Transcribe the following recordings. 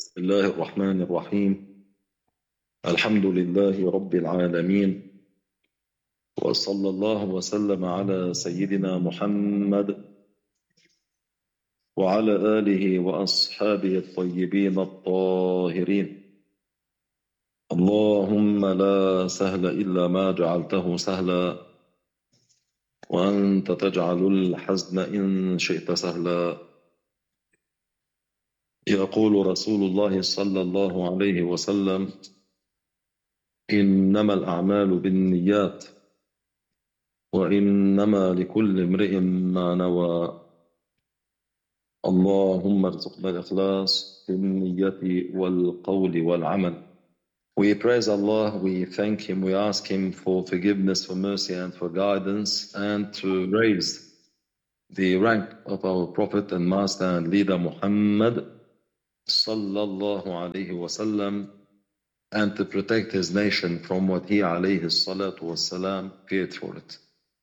بسم الله الرحمن الرحيم. الحمد لله رب العالمين، وصلى الله وسلم على سيدنا محمد وعلى آله وأصحابه الطيبين الطاهرين. اللهم لا سهل إلا ما جعلته سهلا، وأنت تجعل الحزن إن شئت سهلا. يقول رسول الله صلى الله عليه وسلم: إنما الأعمال بالنيات وإنما لكل امرئ ما نوى. اللهم ارزقنا الإخلاص في النية والقول والعمل. We praise Allah, we thank Him, we ask Him for forgiveness, for mercy and for guidance, and to raise the rank of our Prophet and Master and Leader Muhammad sallallahu alayhi wasallam, and to protect his nation from what he alayhi salatu wasalam feared for it.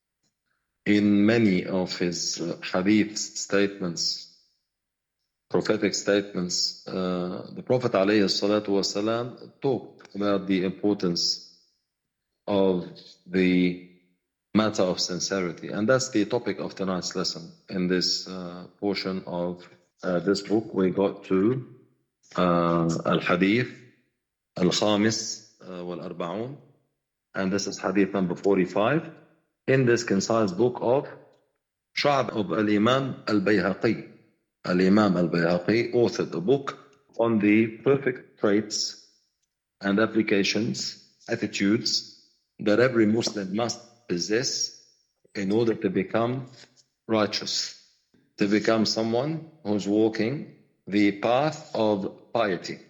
In many of his hadith statements, prophetic statements, the Prophet alayhi salatu wasalam talked about the importance of the matter of sincerity. And that's the topic of tonight's lesson. In this portion of this book, we got to Al-Hadith Al-Khamis wal-Arba'un, and this is Hadith number 45 in this concise book of Shu'ab of Al-Imam Al-Bayhaqi. Al-Imam Al-Bayhaqi authored a book on the perfect traits and applications, attitudes that every Muslim must possess in order to become righteous, to become someone who's walking the path of piety.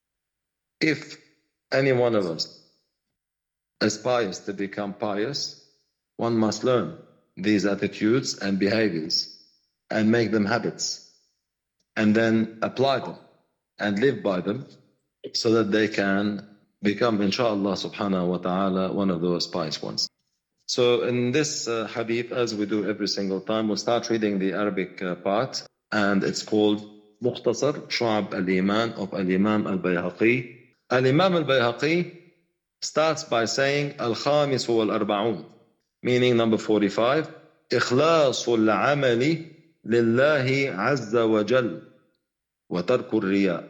If any one of us aspires to become pious, one must learn these attitudes and behaviors and make them habits, and then apply them and live by them so that they can become, inshallah subhanahu wa ta'ala, one of those pious ones. So in this hadith, as we do every single time, we'll start reading the Arabic part, and it's called Mukhtasar Shu'ab al-Iman of Al-Imam Al-Bayhaqi. Al-Imam Al-Bayhaqi starts by saying Al-Khamis wal-Arba'un, meaning number 45, Ikhlasul amali lillahi azza wa jal wa tarkur riya.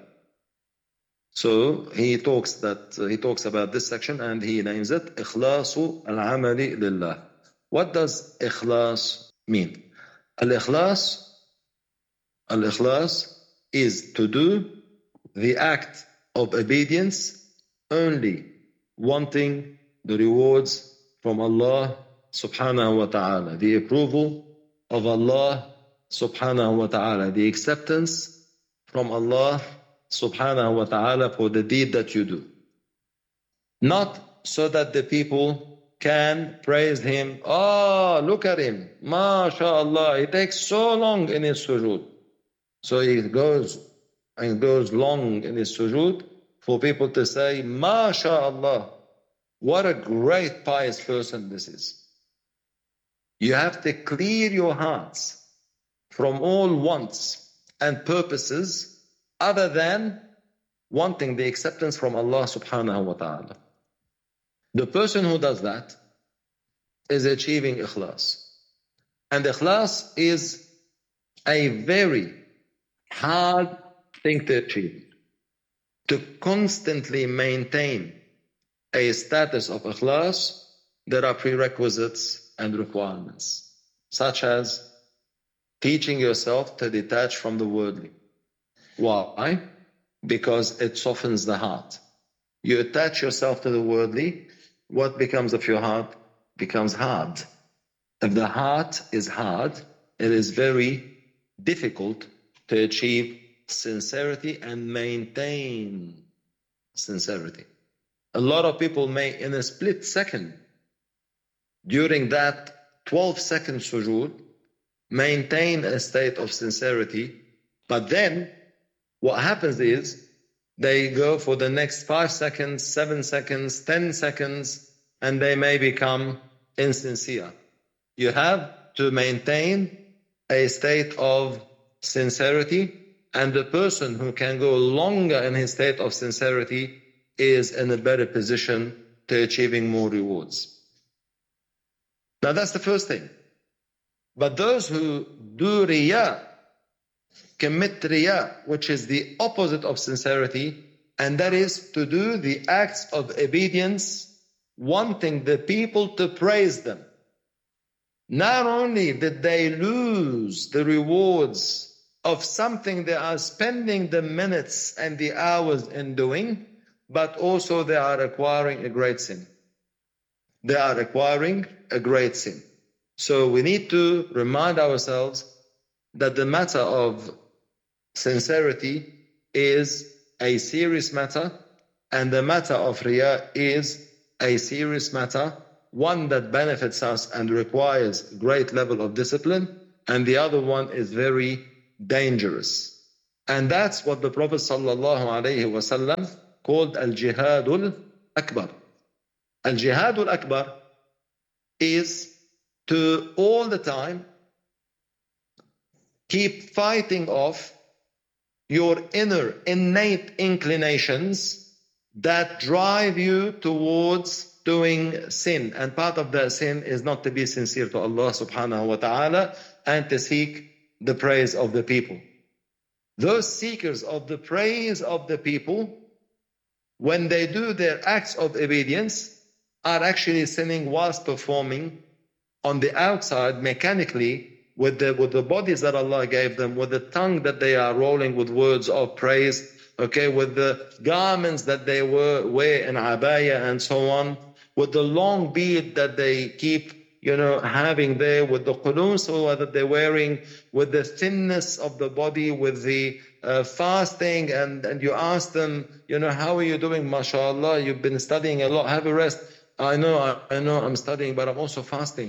So he talks about this section and he names it Ikhlasu al-amali lillah. What does ikhlas mean? Al-ikhlas is to do the act of obedience only wanting the rewards from Allah subhanahu wa ta'ala, the approval of Allah subhanahu wa ta'ala, the acceptance from Allah subhanahu wa ta'ala for the deed that you do. Not so that the people can praise him. Oh, look at him, MashaAllah, he takes so long in his sujood. So he goes long in his sujood for people to say, MashaAllah, what a great pious person this is. You have to clear your hearts from all wants and purposes other than wanting the acceptance from Allah subhanahu wa ta'ala. The person who does that is achieving ikhlas. And ikhlas is a very hard thing to achieve. To constantly maintain a status of ikhlas, there are prerequisites and requirements, such as teaching yourself to detach from the worldly. Why? Because it softens the heart. You attach yourself to the worldly, what becomes of your heart becomes hard. If the heart is hard, it is very difficult to achieve sincerity and maintain sincerity. A lot of people may, in a split second, during that 12-second sujood, maintain a state of sincerity, but then what happens is they go for the next 5 seconds, 7 seconds, 10 seconds, and they may become insincere. You have to maintain a state of sincerity And the person who can go longer in his state of sincerity is in a better position to achieving more rewards. Now that's the first thing. But those who do riya, commit riya, which is the opposite of sincerity, and that is to do the acts of obedience, wanting the people to praise them. Not only did they lose the rewards of something they are spending the minutes and the hours in doing, but also they are acquiring a great sin. They are acquiring a great sin. So we need to remind ourselves that the matter of sincerity is a serious matter, and the matter of riya is a serious matter, one that benefits us and requires great level of discipline, and the other one is very dangerous. And that's what the Prophet ﷺ called al-jihadul akbar. Al-jihadul akbar is to all the time keep fighting off your inner innate inclinations that drive you towards doing sin. And part of that sin is not to be sincere to Allah subhanahu wa ta'ala and to seek the praise of the people. Those seekers of the praise of the people, when they do their acts of obedience, are actually sinning whilst performing on the outside mechanically with the bodies that Allah gave them, with the tongue that they are rolling with words of praise, okay, with the garments that they wear in abaya and so on, with the long beard that they keep, having there, with the qulun that they're wearing, with the thinness of the body, with the fasting, and you ask them, how are you doing? MashaAllah, you've been studying a lot, have a rest. I know I'm studying, but I'm also fasting.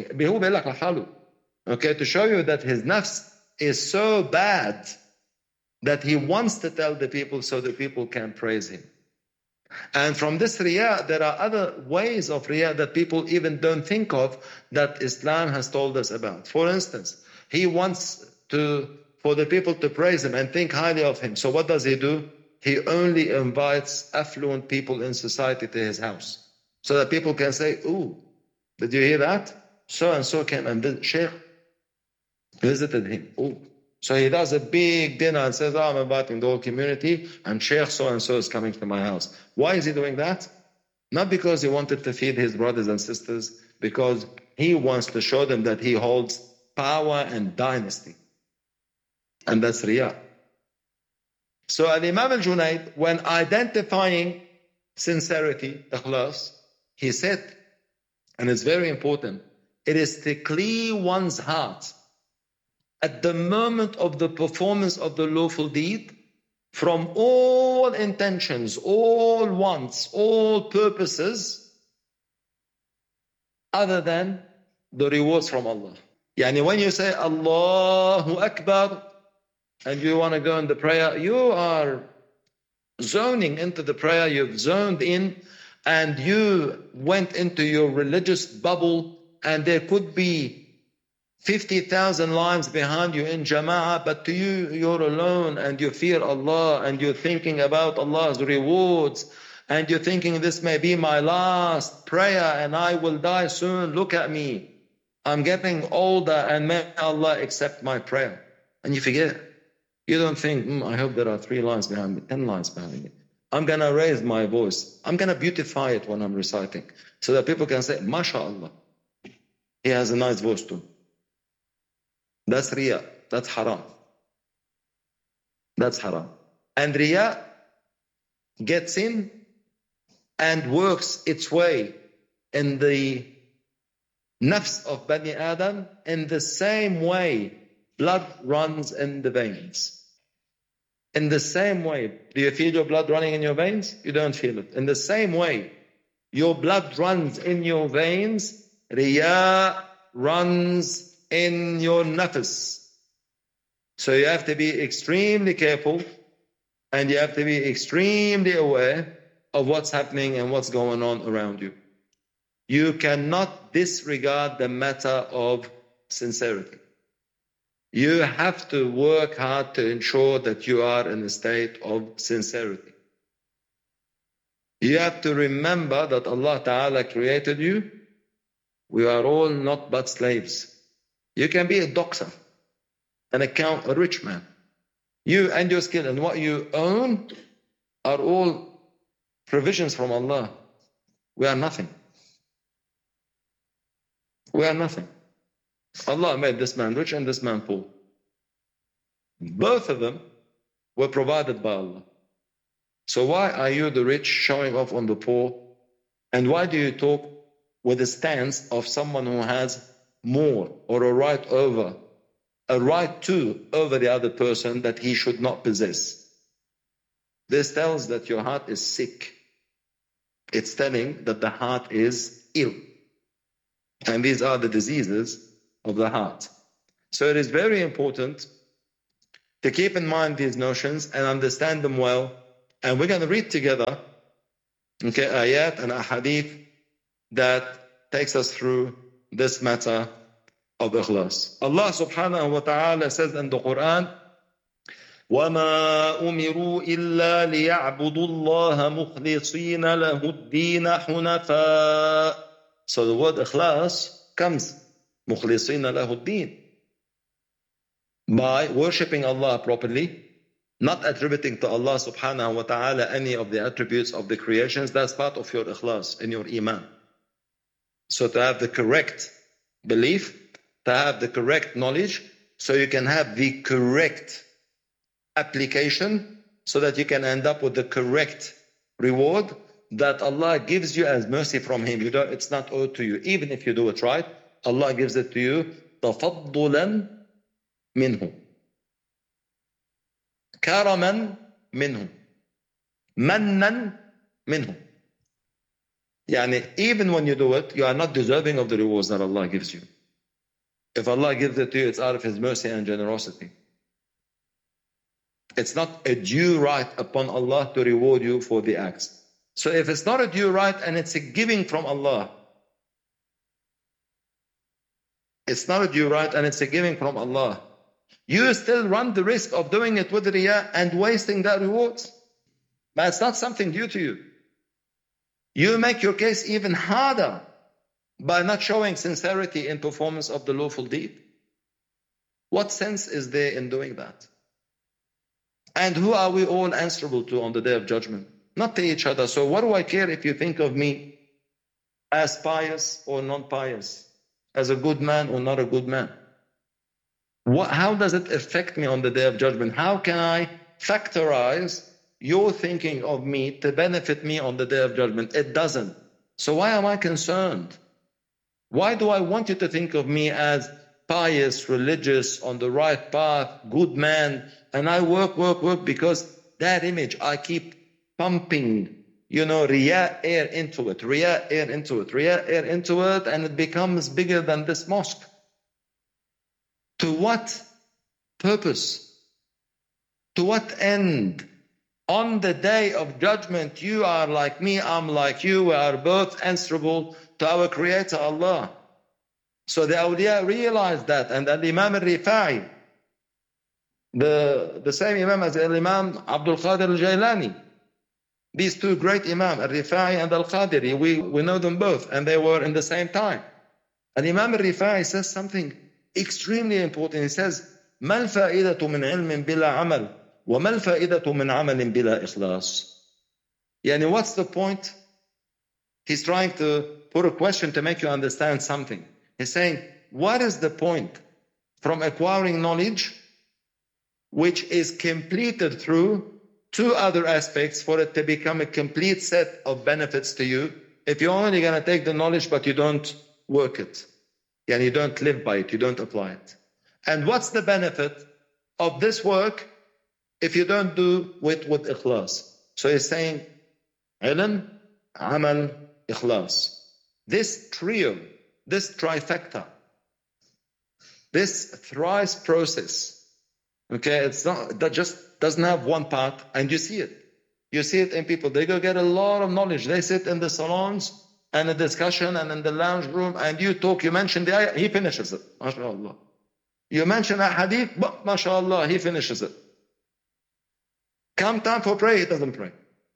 Okay, to show you that his nafs is so bad that he wants to tell the people so the people can praise him. And from this riya, there are other ways of riya that people even don't think of that Islam has told us about. For instance, he wants for the people to praise him and think highly of him. So what does he do? He only invites affluent people in society to his house so that people can say, "Ooh, did you hear that? So and so came and Sheikh visited him." Ooh. So he does a big dinner and says, I'm inviting the whole community and Sheikh so-and-so is coming to my house. Why is he doing that? Not because he wanted to feed his brothers and sisters, because he wants to show them that he holds power and dynasty. And that's riya. So Imam al-Junayd, when identifying sincerity, ikhlas, he said, and it's very important, it is to clear one's heart at the moment of the performance of the lawful deed from all intentions, all wants, all purposes other than the rewards from Allah. Yani when you say Allahu Akbar and you want to go in the prayer, you are zoning into the prayer, you've zoned in and you went into your religious bubble, and there could be 50,000 lives behind you in jama'ah, but to you, you're alone and you fear Allah and you're thinking about Allah's rewards and you're thinking this may be my last prayer and I will die soon. Look at me. I'm getting older and may Allah accept my prayer. And you forget. You don't think, I hope there are 3 lines behind me, 10 lines behind me. I'm going to raise my voice. I'm going to beautify it when I'm reciting so that people can say, MashaAllah, he has a nice voice too. That's riya. That's haram. That's haram. And riya gets in and works its way in the nafs of Bani Adam in the same way blood runs in the veins. In the same way. Do you feel your blood running in your veins? You don't feel it. In the same way your blood runs in your veins, riya runs in your nafs. So you have to be extremely careful and you have to be extremely aware of what's happening and what's going on around you. You cannot disregard the matter of sincerity. You have to work hard to ensure that you are in a state of sincerity. You have to remember that Allah Ta'ala created you. We are all not but slaves. You can be a doctor, an accountant, a rich man. You and your skill and what you own are all provisions from Allah. We are nothing. We are nothing. Allah made this man rich and this man poor. Both of them were provided by Allah. So why are you, the rich, showing off on the poor? And why do you talk with the stance of someone who has more or a right to over the other person that he should not possess? This tells that your heart is sick. It's telling that the heart is ill. And these are the diseases of the heart. So it is very important to keep in mind these notions and understand them well. And we're going to read together, ayat and ahadith that takes us through this matter of ikhlas. Allah subhanahu wa ta'ala says in the Quran, وَمَا أُمِرُوا إِلَّا لِيَعْبُدُوا اللَّهَ مُخْلِصِينَ لَهُ الدِّينَ حُنَفَاءَ. So the word ikhlas comes, مُخْلِصِينَ لَهُ الدِّينَ, by worshipping Allah properly, not attributing to Allah subhanahu wa ta'ala any of the attributes of the creations. That's part of your ikhlas in your iman. So to have the correct belief, to have the correct knowledge, so you can have the correct application, so that you can end up with the correct reward that Allah gives you as mercy from Him. It's not owed to you. Even if you do it right, Allah gives it to you تَفَضُّلًا مِنْهُ, كَرَمًا مِنْهُ, مَنًّا مِنْهُ. Even when you do it, you are not deserving of the rewards that Allah gives you. If Allah gives it to you, it's out of His mercy and generosity. It's not a due right upon Allah to reward you for the acts. So if it's not a due right and it's a giving from Allah, it's not a due right and it's a giving from Allah, you still run the risk of doing it with riyah and wasting that rewards. But it's not something due to you. You make your case even harder by not showing sincerity in performance of the lawful deed. What sense is there in doing that? And who are we all answerable to on the Day of Judgment? Not to each other. So what do I care if you think of me as pious or non-pious, as a good man or not a good man? How does it affect me on the Day of Judgment? How can I factorize your thinking of me to benefit me on the Day of Judgment? It doesn't. So why am I concerned? Why do I want you to think of me as pious, religious, on the right path, good man, and I work because that image, I keep pumping, riyah air into it, and it becomes bigger than this mosque. To what purpose? To what end? On the Day of Judgment, you are like me, I'm like you, we are both answerable to our Creator Allah. So the awliya realized that, and Imam al-Rifa'i, the same Imam as Imam Abdul Qadir al-Jailani, these two great Imam, al-Rifa'i and al-Qadiri, we know them both, and they were in the same time. And Imam al-Rifa'i says something extremely important. He says, مَا الْفَائِدَةُ مِنْ عِلْمٍ بِلَا عَمَلٍ وَمَا الْفَائِدَةُ مِنْ عَمَلٍ بِلَا إِخْلَاصٍ. What's the point? He's trying to put a question to make you understand something. He's saying, what is the point from acquiring knowledge which is completed through two other aspects for it to become a complete set of benefits to you, if you're only going to take the knowledge but you don't work it, you don't live by it, you don't apply it? And what's the benefit of this work if you don't do it with ikhlas? So he's saying, ilm, amal, ikhlas. This trio, this trifecta, this thrice process, it's not, that just doesn't have one part, and you see it. You see it in people. They go get a lot of knowledge. They sit in the salons and a discussion and in the lounge room, and you talk, you mention the ayah, he finishes it. MashaAllah. You mention a hadith, but mashallah, he finishes it. Come time for prayer, he doesn't pray.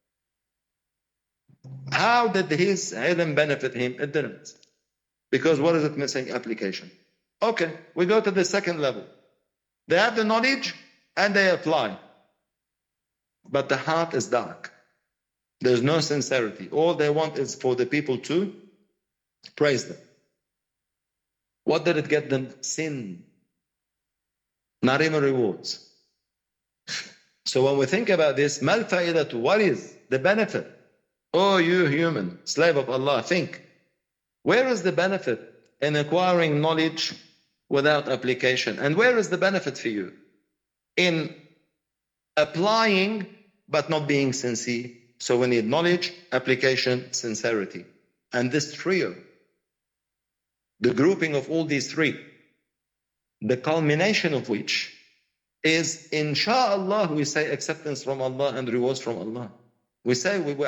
How did his ilm benefit him? It didn't. Because what is it missing? Application. Okay, we go to the second level. They have the knowledge and they apply. But the heart is dark. There's no sincerity. All they want is for the people to praise them. What did it get them? Sin. Not even rewards. So when we think about this, mal fa'idatu, what is the benefit? Oh, you human, slave of Allah, think. Where is the benefit in acquiring knowledge without application? And where is the benefit for you? In applying but not being sincere. So we need knowledge, application, sincerity. And this trio, the grouping of all these three, the culmination of which is, inshallah, we say acceptance from Allah and rewards from Allah. We say we